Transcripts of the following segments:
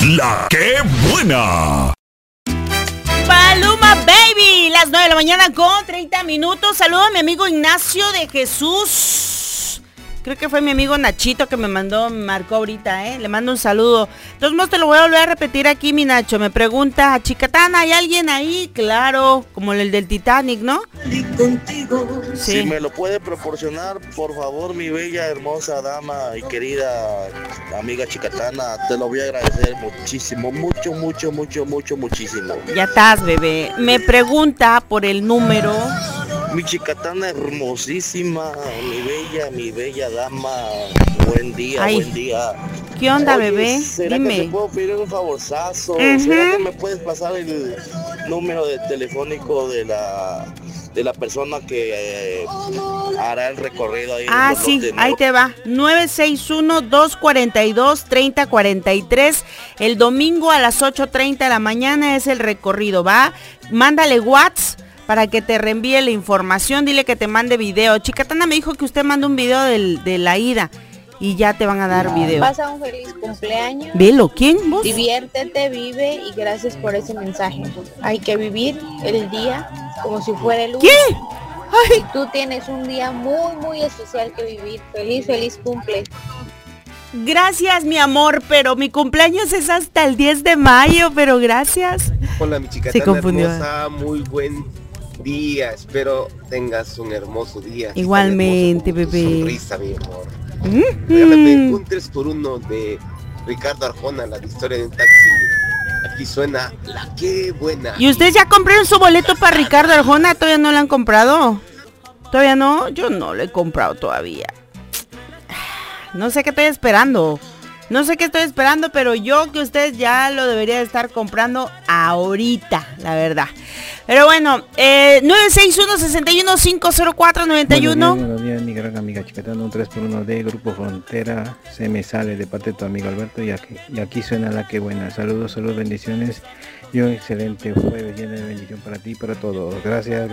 La que buena. Paloma Baby, las 9 de la mañana con 30 minutos. Saludo a mi amigo Ignacio de Jesús. Creo que fue mi amigo Nachito que me marcó ahorita, Le mando un saludo. Entonces te lo voy a volver a repetir aquí, mi Nacho. Me pregunta, Chicatana, ¿hay alguien ahí? Claro, como el del Titanic, ¿no? Sí. Si me lo puede proporcionar, por favor, mi bella, hermosa dama y querida amiga Chicatana, te lo voy a agradecer muchísimo, muchísimo. Ya estás, bebé. Me pregunta por el número. Mi Chicatana hermosísima, mi bella dama, buen día. ¿Qué onda, Oye, bebé? ¿será Dime. que te puedo pedir un favorzazo? ¿Será que me puedes pasar el número telefónico de la persona que hará el recorrido ahí? Sí, ahí te va. 961-242-3043. El domingo a las 8:30 de la mañana es el recorrido, ¿va? Mándale WhatsApp para que te reenvíe la información, dile que te mande video. Chicatana me dijo que usted manda un video de la ida y ya te van a dar video. Pasa un feliz cumpleaños. Velo, ¿quién? ¿Vos? Diviértete, vive y gracias por ese mensaje. Hay que vivir el día como si fuera el último. ¿Qué? Ay. Y tú tienes un día muy especial que vivir. Feliz cumple. Gracias, mi amor, pero mi cumpleaños es hasta el 10 de mayo, pero gracias. Hola, mi Chicatana hermosa, muy buen día, espero tengas un hermoso día. Igualmente, bebé. Sonrisa, mi amor. Regálame un 3x1 de Ricardo Arjona, la historia de un taxi. Aquí suena La que buena. ¿Y ustedes ya compraron su boleto para Ricardo Arjona? ¿Todavía no lo han comprado? ¿Todavía no? Yo no lo he comprado todavía. No sé qué estoy esperando. Pero yo que ustedes ya lo debería de estar comprando ahorita, la verdad. Pero bueno, 961-61-504-91. Buenos días, mi gran amiga Chicatana, un 3x1 de Grupo Frontera. Se me sale de parte de tu amigo Alberto y aquí suena La que buena. Saludos, bendiciones. Y un excelente jueves lleno de bendición para ti y para todos. Gracias.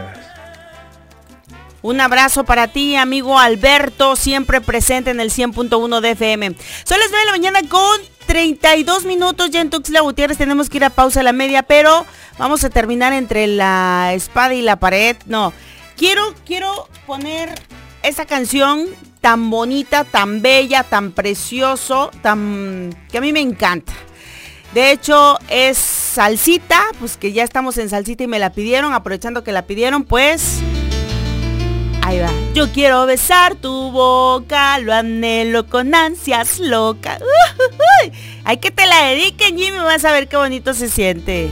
Un abrazo para ti, amigo Alberto, siempre presente en el 100.1 de FM. Son las 9 de la mañana con 32 minutos. Ya en Tuxtla Gutiérrez tenemos que ir a pausa a la media, pero vamos a terminar entre la espada y la pared. No, quiero poner esa canción tan bonita, tan bella, tan precioso, que a mí me encanta. De hecho, es salsita, pues que ya estamos en salsita y me la pidieron, aprovechando que la pidieron, pues... Ahí va. Yo quiero besar tu boca, lo anhelo con ansias locas. Hay que te la dediquen, Jimmy, vas a ver qué bonito se siente.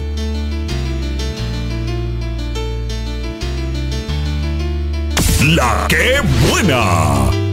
La que buena.